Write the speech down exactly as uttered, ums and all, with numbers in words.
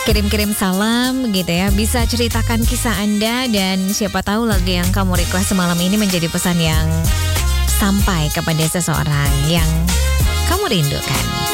kirim-kirim salam gitu ya. Bisa ceritakan kisah Anda dan siapa tahu lagu yang kamu request semalam ini menjadi pesan yang sampai kepada seseorang yang kamu rindukan.